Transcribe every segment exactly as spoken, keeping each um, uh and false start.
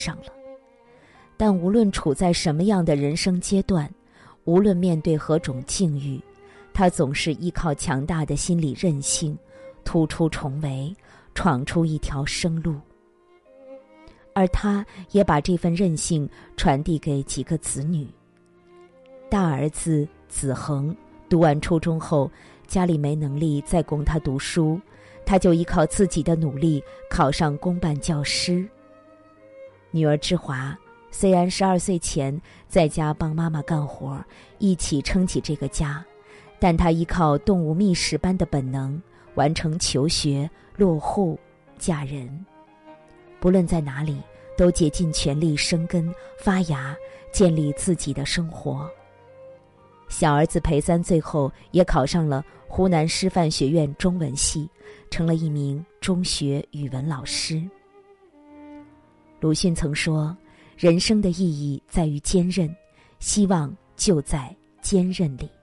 上了。但无论处在什么样的人生阶段，无论面对何种境遇，他总是依靠强大的心理韧性，突出重围，闯出一条生路。而他也把这份韧性传递给几个子女。大儿子子恒读完初中后，家里没能力再供他读书，他就依靠自己的努力考上公办教师。女儿之华虽然十二岁前在家帮妈妈干活，一起撑起这个家，但她依靠动物觅食般的本能，完成求学、落户、嫁人。不论在哪里，都竭尽全力生根发芽，建立自己的生活。小儿子裴三最后也考上了湖南师范学院中文系，成了一名中学语文老师。鲁迅曾说，人生的意义在于坚韧，希望就在坚韧里。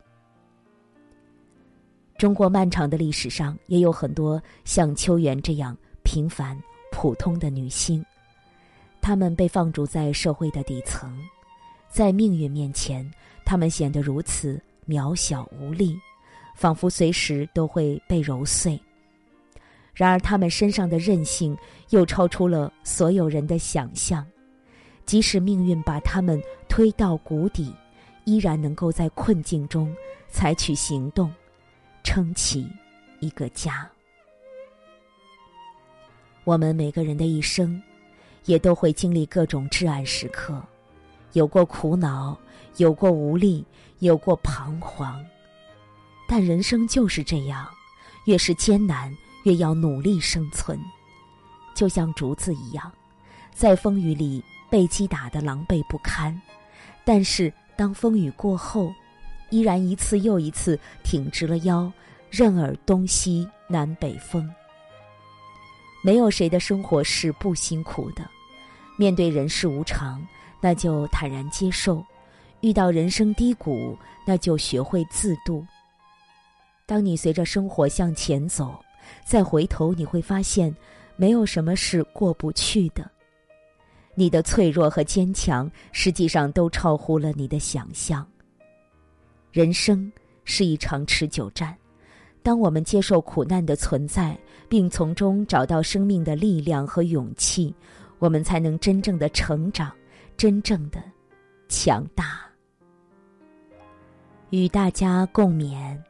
中国漫长的历史上也有很多像秋原这样平凡普通的女性，她们被放逐在社会的底层，在命运面前，她们显得如此渺小无力，仿佛随时都会被揉碎。然而她们身上的韧性又超出了所有人的想象，即使命运把她们推到谷底，依然能够在困境中采取行动，撑起一个家。我们每个人的一生也都会经历各种至暗时刻，有过苦恼，有过无力，有过彷徨。但人生就是这样，越是艰难，越要努力生存。就像竹子一样，在风雨里被击打得狼狈不堪，但是当风雨过后，依然一次又一次挺直了腰，任尔东西南北风。没有谁的生活是不辛苦的，面对人世无常，那就坦然接受；遇到人生低谷，那就学会自渡。当你随着生活向前走，再回头你会发现，没有什么是过不去的。你的脆弱和坚强，实际上都超乎了你的想象。人生是一场持久战，当我们接受苦难的存在，并从中找到生命的力量和勇气，我们才能真正的成长，真正的强大。与大家共勉。